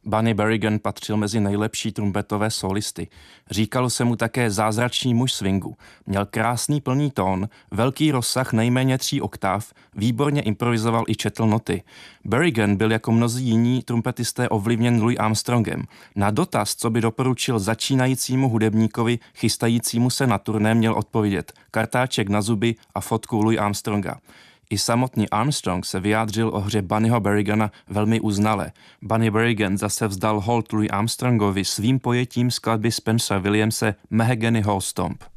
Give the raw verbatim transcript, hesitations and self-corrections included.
Bunny Berrigan patřil mezi nejlepší trumpetové solisty. Říkalo se mu také zázračný muž swingu. Měl krásný plný tón, velký rozsah nejméně tří oktáv, výborně improvizoval i četl noty. Berrigan byl jako mnozí jiní trumpetisté ovlivněn Louis Armstrongem. Na dotaz, co by doporučil začínajícímu hudebníkovi chystajícímu se na turné, měl odpovědět kartáček na zuby a fotku Louis Armstronga. I samotný Armstrong se vyjádřil o hře Bunnyho Berrigana velmi uznale. Bunny Berrigan zase vzdal hold Louis Armstrongovi svým pojetím skladby Spencera Williamse Mahogany Hall Stomp.